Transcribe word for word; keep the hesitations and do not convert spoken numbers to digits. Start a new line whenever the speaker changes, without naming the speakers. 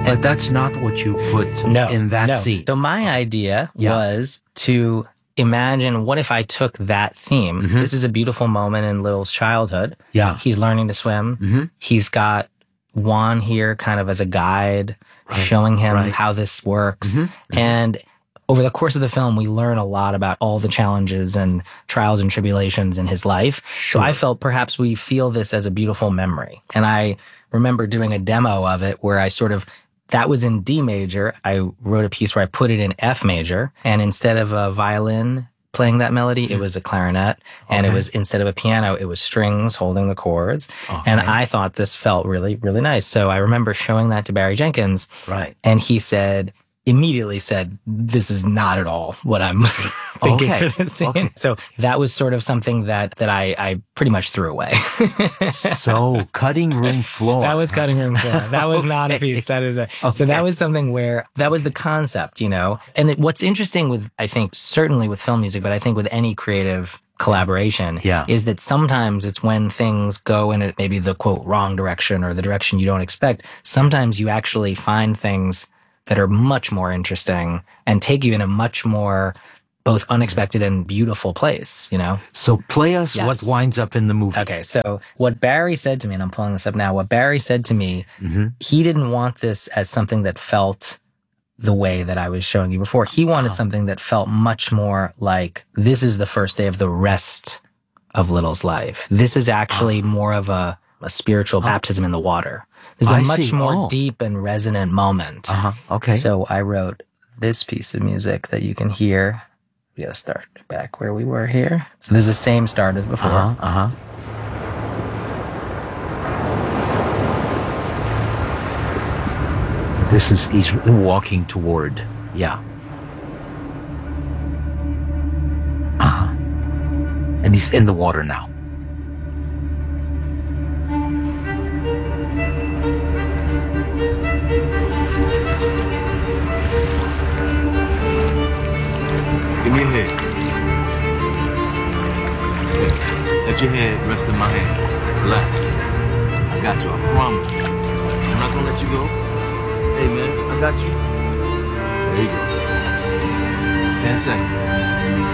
But that's not what you put
no,
in that
no.
scene.
So my idea
Yeah.
was to imagine, what if I took that theme?
Mm-hmm.
This is a beautiful moment in Little's childhood.
Yeah.
He's learning to swim.
Mm-hmm.
He's got Juan here kind of as a guide,
Right.
showing him
Right.
how this works.
Mm-hmm.
And over the course of the film, we learn a lot about all the challenges and trials and tribulations in his life.
Sure.
So I felt perhaps we feel this as a beautiful memory. And I remember doing a demo of it where I sort of, that was in D major. I wrote a piece where I put it in F major, and instead of a violin playing that melody, it was a clarinet, and
Okay.
it was, instead of a piano, it was strings holding the chords.
Okay.
And I thought this felt really, really nice. So I remember showing that to Barry Jenkins,
Right.
and he said, immediately said, this is not at all what I'm thinking
Okay.
for this scene.
Okay.
So that was sort of something that, that I, I pretty much threw away.
So cutting room floor.
That was cutting room floor. That was not a
Okay.
piece. That is a,
Okay.
so that was something where that was the concept, you know, and it, what's interesting with, I think, certainly with film music, but I think with any creative collaboration
Yeah.
is that sometimes it's when things go in a, maybe the quote wrong direction or the direction you don't expect. Sometimes you actually find things that are much more interesting and take you in a much more both unexpected and beautiful place, you know?
So play us
Yes.
what winds up in the movie.
Okay, so what Barry said to me, and I'm pulling this up now, what Barry said to me,
Mm-hmm.
he didn't want this as something that felt the way that I was showing you before. He wanted something that felt much more like this is the first day of the rest of Little's life. This is actually more of a, a spiritual baptism in the water. This is a
I
much
see.
more
Oh.
deep and resonant moment.
Uh-huh. Okay.
So I wrote this piece of music that you can hear. We gotta start back where we were here. So this is the same start as before.
Uh-huh. Uh-huh. This is, he's walking toward, yeah. Uh-huh. And he's in the water now.
Give me your head. Yeah. Let your head rest in my hand. Relax. I got you, I promise. I'm not gonna let you go. Hey man, I got you. There you go. Ten seconds.